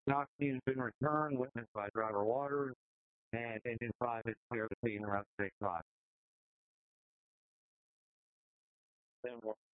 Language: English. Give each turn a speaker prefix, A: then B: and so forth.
A: Stock has been returned, witnessed by driver Waters, and engine 5 is clear the scene around 6 o'clock.